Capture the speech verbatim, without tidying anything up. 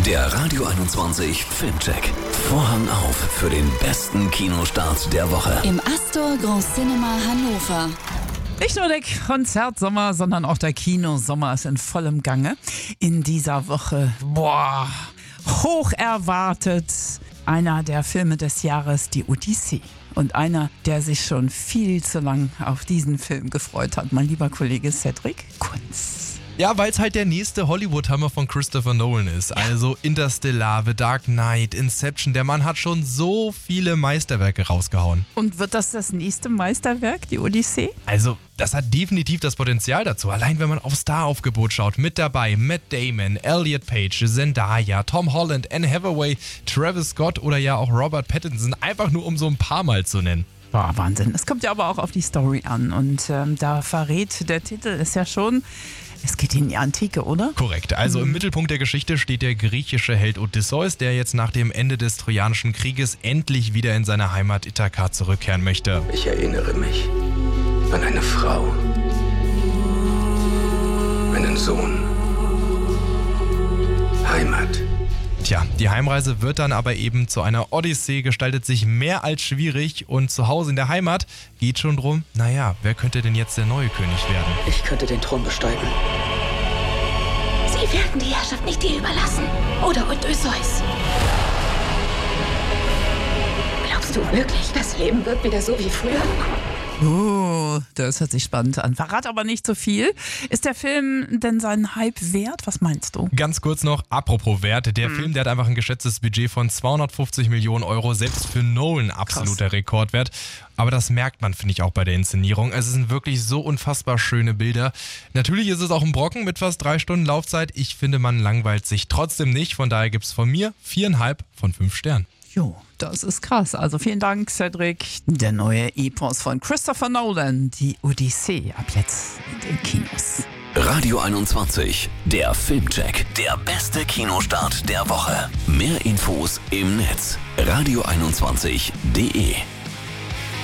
Der Radio einundzwanzig Filmcheck. Vorhang auf für den besten Kinostart der Woche. Im Astor Grand Cinema Hannover. Nicht nur der Konzertsommer, sondern auch der Kinosommer ist in vollem Gange. In dieser Woche, boah, hoch erwartet, einer der Filme des Jahres, die Odyssee. Und einer, der sich schon viel zu lang auf diesen Film gefreut hat, mein lieber Kollege Cedric Kunz. Ja, weil es halt der nächste Hollywood-Hammer von Christopher Nolan ist. Also Interstellar, The Dark Knight, Inception. Der Mann hat schon so viele Meisterwerke rausgehauen. Und wird das das nächste Meisterwerk, die Odyssee? Also, das hat definitiv das Potenzial dazu. Allein wenn man aufs Star-Aufgebot schaut. Mit dabei Matt Damon, Elliot Page, Zendaya, Tom Holland, Anne Hathaway, Travis Scott oder ja auch Robert Pattinson. Einfach nur um so ein paar Mal zu nennen. Boah, Wahnsinn. Es kommt ja aber auch auf die Story an. Und ähm, da verrät der Titel ist ja schon... Es geht in die Antike, oder? Korrekt. Also im Mittelpunkt der Geschichte steht der griechische Held Odysseus, der jetzt nach dem Ende des Trojanischen Krieges endlich wieder in seine Heimat Ithaka zurückkehren möchte. Ich erinnere mich an eine Frau, einen Sohn, Heimat. Tja, die Heimreise wird dann aber eben zu einer Odyssee, gestaltet sich mehr als schwierig und zu Hause in der Heimat geht schon drum, naja, wer könnte denn jetzt der neue König werden? Ich könnte den Thron besteigen. Sie werden die Herrschaft nicht dir überlassen. Oder Odysseus. Glaubst du wirklich, das Leben wird wieder so wie früher? Oh, das hört sich spannend an. Verrat aber nicht so viel. Ist der Film denn seinen Hype wert? Was meinst du? Ganz kurz noch, apropos Wert, der mhm. Film, der hat einfach ein geschätztes Budget von zweihundertfünfzig Millionen Euro, selbst für Nolan absoluter Krass. Rekordwert. Aber das merkt man, finde ich, auch bei der Inszenierung. Es sind wirklich so unfassbar schöne Bilder. Natürlich ist es auch ein Brocken mit fast drei Stunden Laufzeit. Ich finde, man langweilt sich trotzdem nicht. Von daher gibt es von mir viereinhalb von fünf Sternen. Jo, das ist krass. Also vielen Dank, Cedric. Der neue Epos von Christopher Nolan, die Odyssee, ab jetzt in den Kinos. Radio einundzwanzig, der Filmcheck. Der beste Kinostart der Woche. Mehr Infos im Netz. radio einundzwanzig punkt de